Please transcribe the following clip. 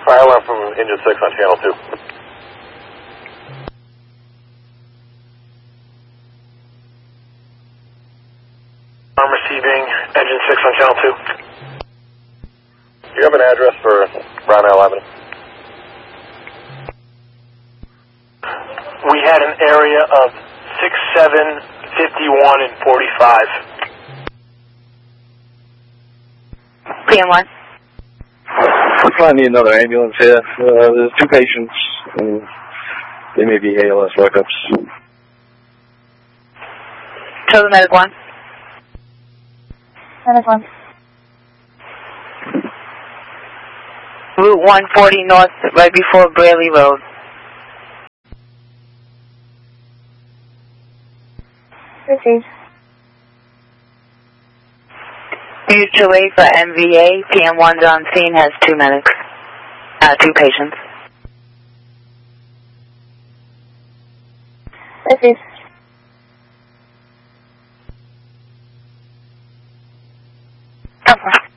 fire alarm from engine 6 on channel 2. I'm receiving engine 6 on channel 2. Do you have an address for Brownell Avenue? We had an area of 67, 51, and 45. PM1. We probably need another ambulance here. There's 2 patients, and they may be ALS workups. Show the medic 1. Medic 1. Route 140 north, right before Braley Road. Received. Mutual aid for MVA. PM1's on scene, has 2 medics. 2 patients. Received. Okay.